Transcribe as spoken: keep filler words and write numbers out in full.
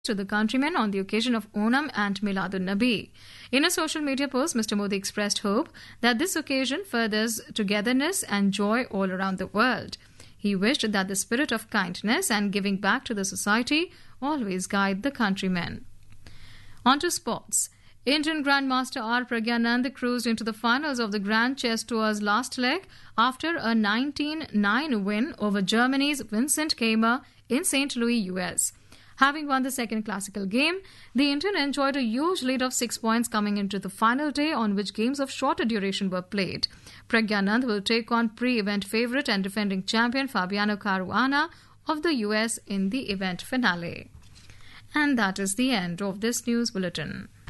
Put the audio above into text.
to the countrymen on the occasion of Onam and Miladun Nabi. In a social media post, Mister Modi expressed hope that this occasion furthers togetherness and joy all around the world. He wished that the spirit of kindness and giving back to the society always guide the countrymen. On to sports. Indian Grandmaster R. Pragyanand cruised into the finals of the Grand Chess Tour's last leg after a nineteen nine win over Germany's Vincent Keimer in Saint Louis, U S. Having won the second classical game, the Indian enjoyed a huge lead of six points coming into the final day, on which games of shorter duration were played. Pragyanand will take on pre-event favourite and defending champion Fabiano Caruana of the U S in the event finale. And that is the end of this news bulletin.